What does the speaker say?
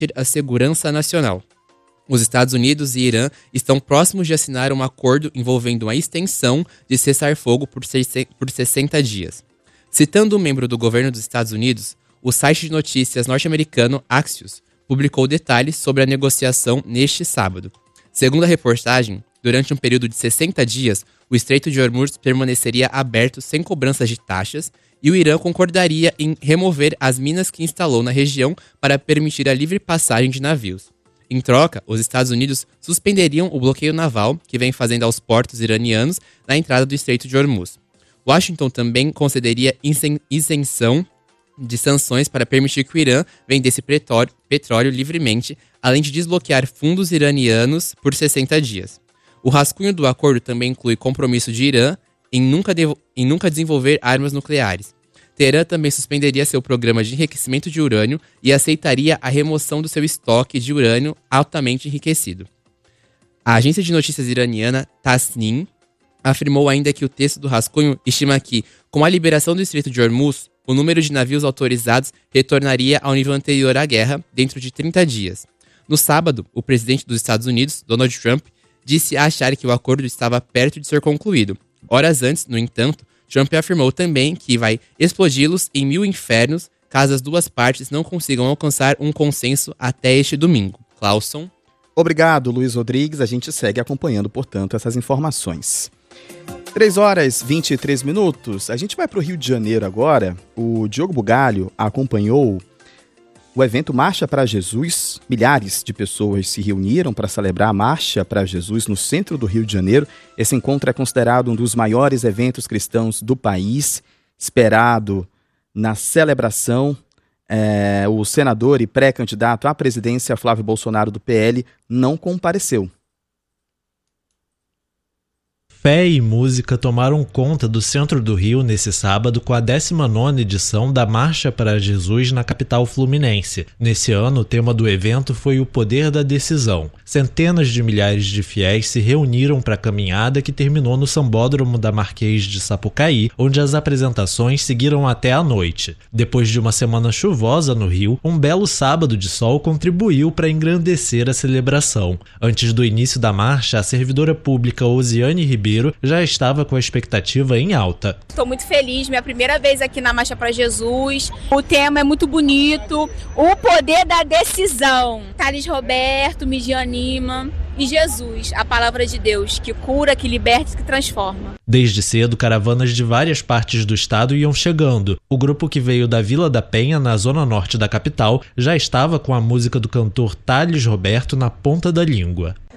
a segurança nacional. Os Estados Unidos e Irã estão próximos de assinar um acordo envolvendo a extensão de cessar-fogo por 60 dias. Citando um membro do governo dos Estados Unidos, o site de notícias norte-americano Axios publicou detalhes sobre a negociação neste sábado. Segundo a reportagem, durante um período de 60 dias, o Estreito de Hormuz permaneceria aberto sem cobranças de taxas e o Irã concordaria em remover as minas que instalou na região para permitir a livre passagem de navios. Em troca, os Estados Unidos suspenderiam o bloqueio naval que vem fazendo aos portos iranianos na entrada do Estreito de Hormuz. Washington também concederia isenção de sanções para permitir que o Irã vendesse petróleo livremente, além de desbloquear fundos iranianos por 60 dias. O rascunho do acordo também inclui compromisso de Irã em nunca desenvolver armas nucleares. Teherã também suspenderia seu programa de enriquecimento de urânio e aceitaria a remoção do seu estoque de urânio altamente enriquecido. A agência de notícias iraniana Tasnim afirmou ainda que o texto do rascunho estima que, com a liberação do Estreito de Hormuz, o número de navios autorizados retornaria ao nível anterior à guerra dentro de 30 dias. No sábado, o presidente dos Estados Unidos, Donald Trump, disse achar que o acordo estava perto de ser concluído. Horas antes, no entanto, Trump afirmou também que vai explodi-los em 1000 infernos caso as duas partes não consigam alcançar um consenso até este domingo. Clauson. Obrigado, Luiz Rodrigues. A gente segue acompanhando, portanto, essas informações. 3h23. A gente vai para o Rio de Janeiro agora. O Diogo Bugalho acompanhou o evento Marcha para Jesus. Milhares de pessoas se reuniram para celebrar a Marcha para Jesus no centro do Rio de Janeiro. Esse encontro é considerado um dos maiores eventos cristãos do país. Esperado na celebração, o senador e pré-candidato à presidência Flávio Bolsonaro do PL não compareceu. Fé e música tomaram conta do centro do Rio nesse sábado com a 19ª edição da Marcha para Jesus na capital fluminense. Nesse ano, o tema do evento foi o poder da decisão. Centenas de milhares de fiéis se reuniram para a caminhada que terminou no Sambódromo da Marquês de Sapucaí, onde as apresentações seguiram até a noite. Depois de uma semana chuvosa no Rio, um belo sábado de sol contribuiu para engrandecer a celebração. Antes do início da marcha, a servidora pública Osiane Ribeiro já estava com a expectativa em alta. Estou muito feliz, minha primeira vez aqui na Marcha para Jesus. O tema é muito bonito, o poder da decisão. Thales Roberto, Midian Lima e Jesus, a palavra de Deus, que cura, que liberta e que transforma. Desde cedo, caravanas de várias partes do estado iam chegando. O grupo que veio da Vila da Penha, na zona norte da capital, já estava com a música do cantor Thales Roberto na ponta da língua.